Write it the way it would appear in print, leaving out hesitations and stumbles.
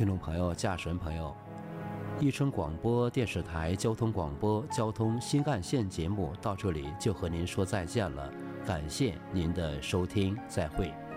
听众朋友、驾驶人朋友，益春广播电视台交通广播交通新干线节目到这里就和您说再见了，感谢您的收听，再会。